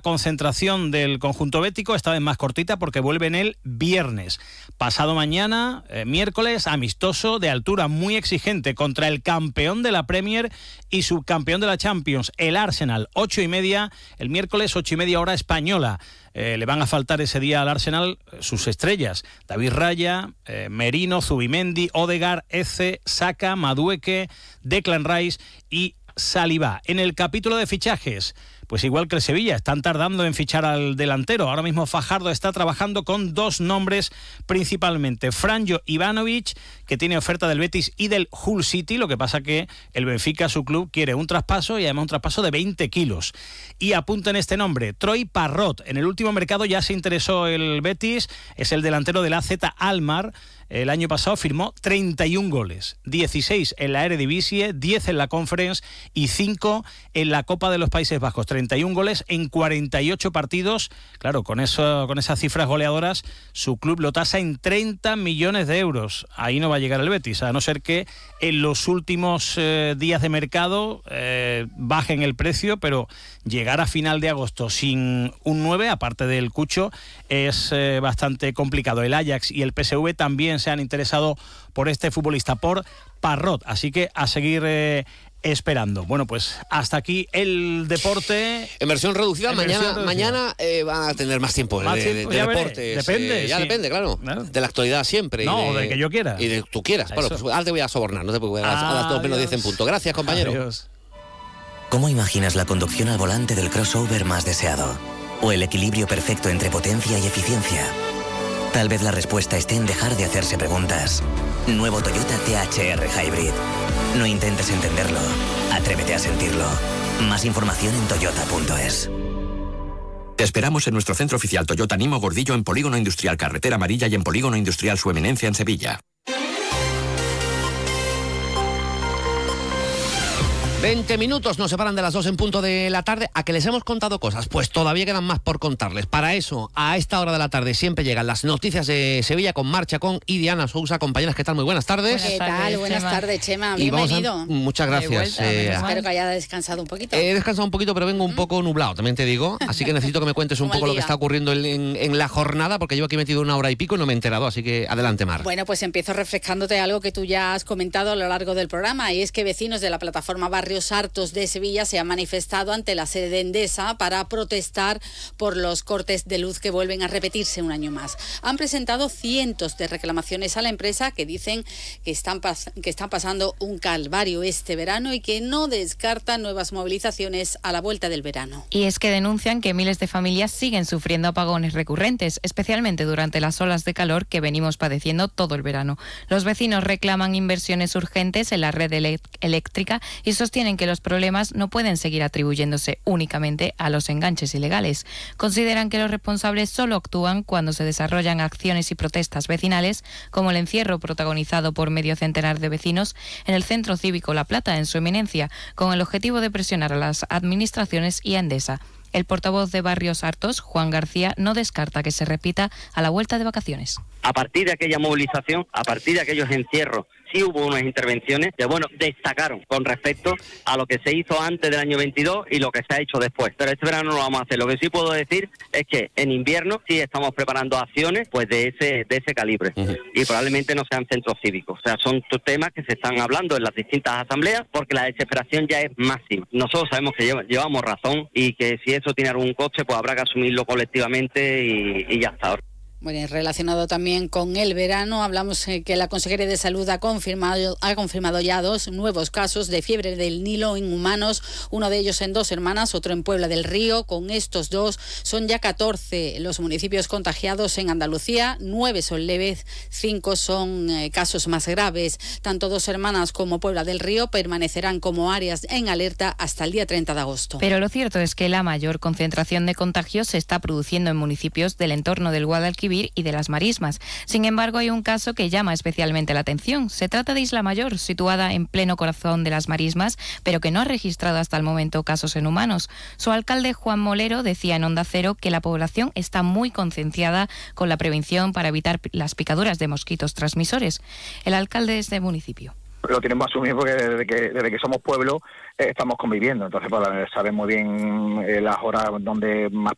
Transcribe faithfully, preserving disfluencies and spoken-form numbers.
concentración del conjunto bético, esta vez más cortita porque vuelven el viernes. Pasado mañana, eh, miércoles, amistoso de altura muy exigente contra el campeón de la Premier y subcampeón de la Champions, el Arsenal. Ocho y media, el miércoles, ocho y media hora española. Eh, le van a faltar ese día al Arsenal sus estrellas: David Raya, eh, Merino, Zubimendi, Odegaard, Eze, Saka, Madueke, Declan Rice y Saliba. En el capítulo de fichajes, pues igual que el Sevilla, están tardando en fichar al delantero. Ahora mismo Fajardo está trabajando con dos nombres principalmente: Franjo Ivanovic, que tiene oferta del Betis y del Hull City. Lo que pasa que el Benfica, su club, quiere un traspaso y además un traspaso de veinte kilos. Y apunten este nombre: Troy Parrott. En el último mercado ya se interesó el Betis, es el delantero del A Z Alkmaar. El año pasado firmó treinta y un goles, dieciséis en la Eredivisie, diez en la Conference y cinco en la Copa de los Países Bajos. treinta y un goles en cuarenta y ocho partidos. Claro, con eso, con esas cifras goleadoras, su club lo tasa en treinta millones de euros. Ahí no va a llegar el Betis, a no ser que en los últimos eh, días de mercado eh, bajen el precio, pero llegar a final de agosto sin un nueve, aparte del Cucho, es eh, bastante complicado. El Ajax y el P S V también se han interesado por este futbolista, por Parrott, así que a seguir eh, esperando. Bueno, pues hasta aquí el deporte. En versión reducida, en mañana versión reducida. mañana eh, van a tener más tiempo Más de, tiempo, de, de ya veré. deportes. Depende, eh, ya sí. depende, claro, Claro. de la actualidad siempre. No, y de, de que yo quiera. Y de que tú quieras. Bueno, pues ahora te voy a sobornar, no te preocupes, a las- a las dos menos diez en punto. Gracias, compañero. Adiós. ¿Cómo imaginas la conducción al volante del crossover más deseado? ¿O el equilibrio perfecto entre potencia y eficiencia? Tal vez la respuesta esté en dejar de hacerse preguntas. Nuevo Toyota T H R Hybrid. No intentes entenderlo, atrévete a sentirlo. Más información en toyota punto es. Te esperamos en nuestro centro oficial Toyota Nimo Gordillo en Polígono Industrial Carretera Amarilla y en Polígono Industrial Su Eminencia en Sevilla. veinte minutos nos separan de las dos en punto de la tarde. ¿A que les hemos contado cosas? Pues todavía quedan más por contarles. Para eso, a esta hora de la tarde siempre llegan las noticias de Sevilla con Mar Chacón y Diana Sousa. Compañeras, ¿qué tal? Muy buenas tardes. ¿Qué tal? Buenas tardes, Chema. Y vamos a- Bienvenido. muchas gracias. Vuelta, eh, Espero que haya descansado un poquito. He descansado un poquito, pero vengo un poco nublado, también te digo. Así que necesito que me cuentes un Como el poco lo que día. está ocurriendo en, en- en la jornada, porque llevo aquí metido una hora y pico y no me he enterado. Así que adelante, Mar. Bueno, pues empiezo refrescándote algo que tú ya has comentado a lo largo del programa, y es que vecinos de la plataforma Barrios Hartos de Sevilla se han manifestado ante la sede de Endesa para protestar por los cortes de luz que vuelven a repetirse un año más. Han presentado cientos de reclamaciones a la empresa que dicen que están, pas- que están pasando un calvario este verano y que no descartan nuevas movilizaciones a la vuelta del verano. Y es que denuncian que miles de familias siguen sufriendo apagones recurrentes, especialmente durante las olas de calor que venimos padeciendo todo el verano. Los vecinos reclaman inversiones urgentes en la red elec- eléctrica y sostienen que los problemas no pueden seguir atribuyéndose únicamente a los enganches ilegales. Consideran que los responsables solo actúan cuando se desarrollan acciones y protestas vecinales, como el encierro protagonizado por medio centenar de vecinos en el Centro Cívico La Plata, en Su Eminencia, con el objetivo de presionar a las administraciones y a Endesa. El portavoz de Barrios Hartos, Juan García, no descarta que se repita a la vuelta de vacaciones. A partir de aquella movilización, a partir de aquellos encierros, sí hubo unas intervenciones que, bueno, destacaron con respecto a lo que se hizo antes del año veintidós y lo que se ha hecho después. Pero este verano no lo vamos a hacer. Lo que sí puedo decir es que en invierno sí estamos preparando acciones pues de ese de ese calibre. Uh-huh. Y probablemente no sean centros cívicos. O sea, son temas que se están hablando en las distintas asambleas porque la desesperación ya es máxima. Nosotros sabemos que lleva, llevamos razón y que si eso tiene algún coste, pues habrá que asumirlo colectivamente y, y ya está. Bueno, y relacionado también con el verano, hablamos eh, que la Consejería de Salud ha confirmado, ha confirmado ya dos nuevos casos de fiebre del Nilo en humanos, uno de ellos en Dos Hermanas, otro en Puebla del Río. Con estos dos son ya catorce los municipios contagiados en Andalucía, nueve son leves, cinco son eh, casos más graves. Tanto Dos Hermanas como Puebla del Río permanecerán como áreas en alerta hasta el día treinta de agosto. Pero lo cierto es que la mayor concentración de contagios se está produciendo en municipios del entorno del Guadalquivir y de las Marismas. Sin embargo, hay un caso que llama especialmente la atención. Se trata de Isla Mayor, situada en pleno corazón de las Marismas, pero que no ha registrado hasta el momento casos en humanos. Su alcalde, Juan Molero, decía en Onda Cero que la población está muy concienciada con la prevención para evitar las picaduras de mosquitos transmisores. El alcalde de este municipio. Lo tenemos asumido porque desde que desde que somos pueblo eh, estamos conviviendo, entonces pues, saben muy bien eh, las horas donde más